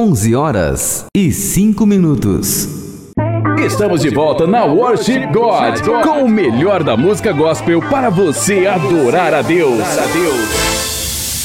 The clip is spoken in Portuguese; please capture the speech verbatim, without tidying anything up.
onze horas e cinco minutos. Estamos de volta na Worship God, com o melhor da música gospel para você adorar a Deus.